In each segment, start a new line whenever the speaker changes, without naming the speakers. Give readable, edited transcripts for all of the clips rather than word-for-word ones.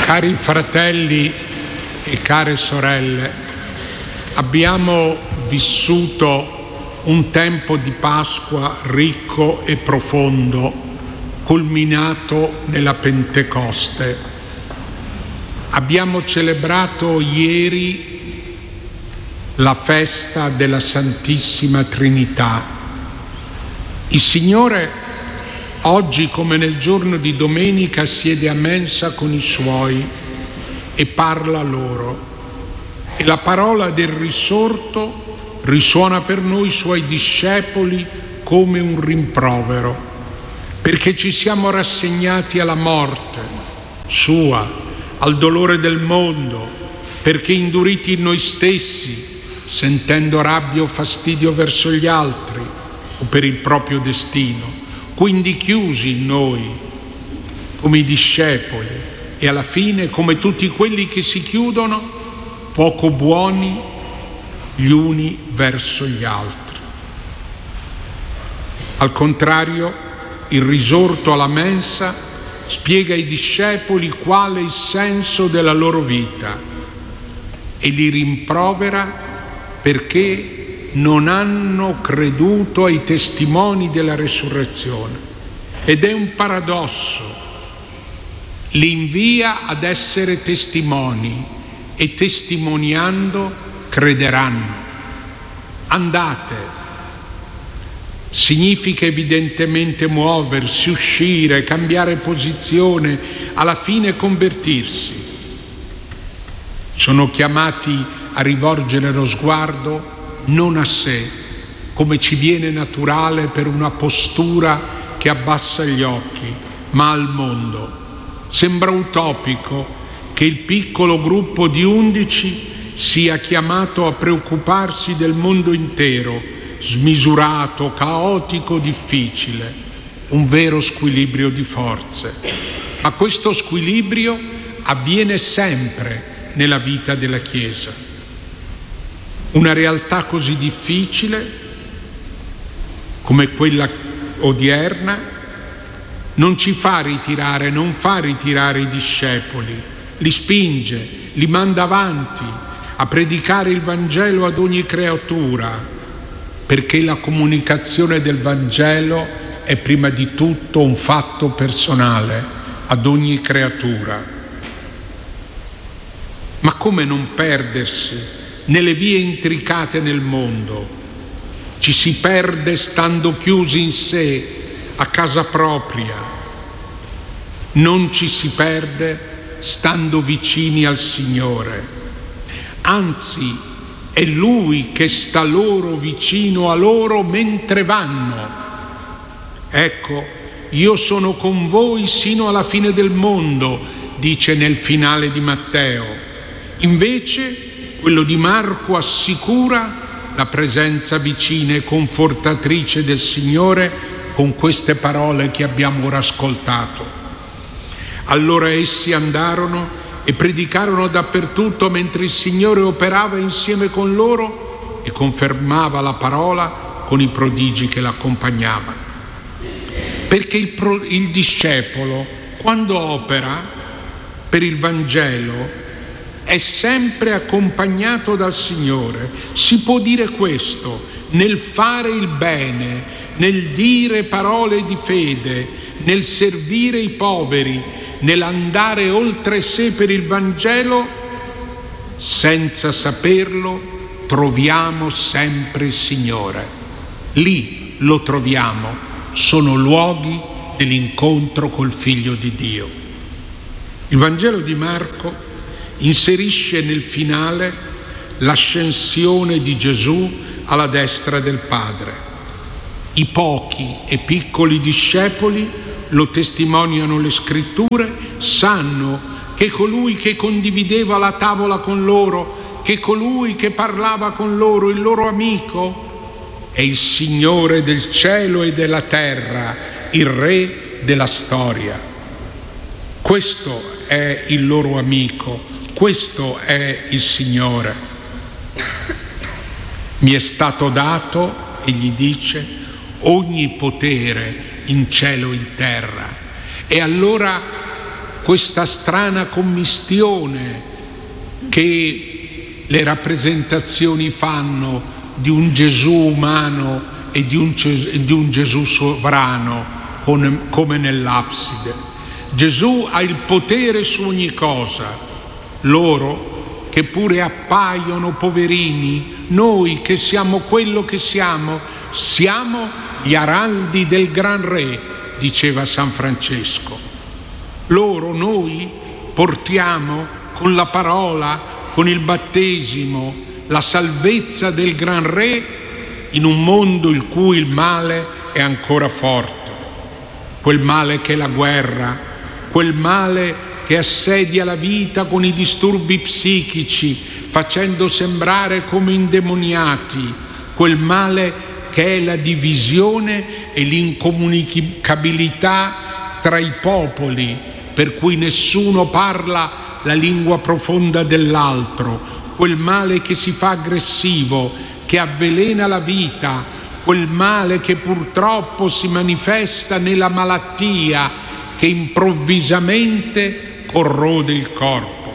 Cari fratelli e care sorelle, abbiamo vissuto un tempo di Pasqua ricco e profondo, culminato nella Pentecoste. Abbiamo celebrato ieri la festa della Santissima Trinità. Il Signore oggi, come nel giorno di domenica, siede a mensa con i Suoi e parla loro. E la parola del risorto risuona per noi Suoi discepoli come un rimprovero, perché ci siamo rassegnati alla morte Sua, al dolore del mondo, perché induriti in noi stessi, sentendo rabbia o fastidio verso gli altri o per il proprio destino, quindi chiusi in noi come i discepoli e alla fine, come tutti quelli che si chiudono, poco buoni gli uni verso gli altri. Al contrario, il risorto alla mensa spiega ai discepoli qual è il senso della loro vita e li rimprovera perché non hanno creduto ai testimoni della resurrezione. Ed è un paradosso. Li invia ad essere testimoni e testimoniando crederanno. Andate. Significa evidentemente muoversi, uscire, cambiare posizione, alla fine convertirsi. Sono chiamati a rivolgere lo sguardo non a sé, come ci viene naturale per una postura che abbassa gli occhi, ma al mondo. Sembra utopico che il piccolo gruppo di 11 sia chiamato a preoccuparsi del mondo intero, smisurato, caotico, difficile, un vero squilibrio di forze. Ma questo squilibrio avviene sempre nella vita della Chiesa. Una realtà così difficile come quella odierna non fa ritirare i discepoli, li spinge, li manda avanti a predicare il Vangelo ad ogni creatura, perché la comunicazione del Vangelo è prima di tutto un fatto personale ad ogni creatura. Ma come non perdersi nelle vie intricate nel mondo? Ci si perde stando chiusi in sé, a casa propria. Non ci si perde stando vicini al Signore. Anzi, è Lui che sta loro vicino a loro mentre vanno. Ecco, io sono con voi sino alla fine del mondo, dice nel finale di Matteo. Invece, quello di Marco assicura la presenza vicina e confortatrice del Signore con queste parole che abbiamo ora ascoltato. Allora essi andarono e predicarono dappertutto mentre il Signore operava insieme con loro e confermava la parola con i prodigi che l'accompagnavano. Perché il discepolo, quando opera per il Vangelo, è sempre accompagnato dal Signore. Si può dire questo: nel fare il bene, nel dire parole di fede, nel servire i poveri, nell'andare oltre sé per il Vangelo, senza saperlo troviamo sempre il Signore. Lì lo troviamo, sono luoghi dell'incontro col Figlio di Dio. Il Vangelo di Marco inserisce nel finale l'ascensione di Gesù alla destra del Padre. I pochi e piccoli discepoli, lo testimoniano le Scritture, sanno che colui che condivideva la tavola con loro, che colui che parlava con loro, il loro amico, è il Signore del cielo e della terra, il Re della storia. Questo è il loro amico, questo è il Signore. Mi è stato dato, egli dice, ogni potere in cielo e in terra. E allora questa strana commistione che le rappresentazioni fanno di un Gesù umano e di un Gesù sovrano, come nell'abside. Gesù ha il potere su ogni cosa. Loro, che pure appaiono poverini, noi che siamo quello che siamo gli araldi del Gran Re, diceva San Francesco. Loro, noi, portiamo con la parola, con il battesimo, la salvezza del Gran Re in un mondo in cui il male è ancora forte. Quel male che è la guerra, quel male che assedia la vita con i disturbi psichici, facendo sembrare come indemoniati, quel male che è la divisione e l'incomunicabilità tra i popoli, per cui nessuno parla la lingua profonda dell'altro, quel male che si fa aggressivo, che avvelena la vita, quel male che purtroppo si manifesta nella malattia, che improvvisamente corrode il corpo.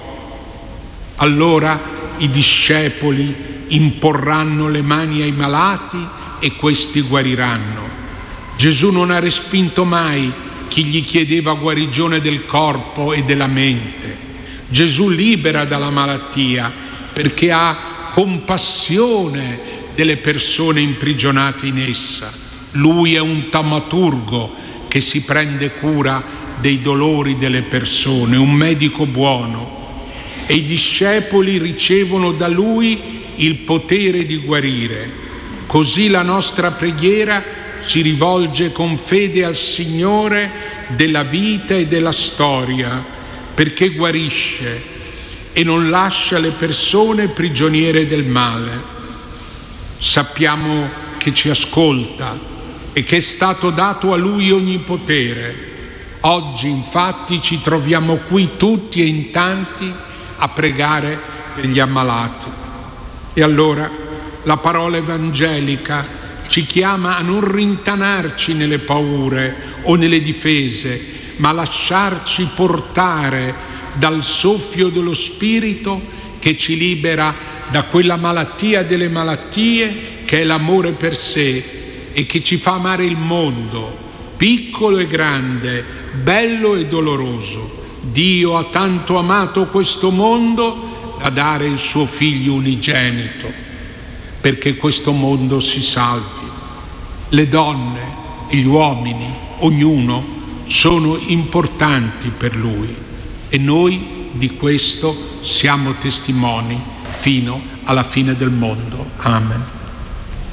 Allora i discepoli imporranno le mani ai malati e questi guariranno. Gesù non ha respinto mai chi gli chiedeva guarigione del corpo e della mente. Gesù libera dalla malattia perché ha compassione delle persone imprigionate in essa. Lui è un taumaturgo che si prende cura dei dolori delle persone, un medico buono, e i discepoli ricevono da lui il potere di guarire. Così la nostra preghiera si rivolge con fede al Signore della vita e della storia, perché guarisce e non lascia le persone prigioniere del male. Sappiamo che ci ascolta e che è stato dato a Lui ogni potere. Oggi infatti ci troviamo qui tutti e in tanti a pregare per gli ammalati. E allora la parola evangelica ci chiama a non rintanarci nelle paure o nelle difese, ma a lasciarci portare dal soffio dello Spirito che ci libera da quella malattia delle malattie che è l'amore per sé e che ci fa amare il mondo, piccolo e grande, bello e doloroso. Dio ha tanto amato questo mondo da dare il suo Figlio unigenito, perché questo mondo si salvi. Le donne e gli uomini, ognuno, sono importanti per Lui e noi di questo siamo testimoni fino alla fine del mondo. Amen.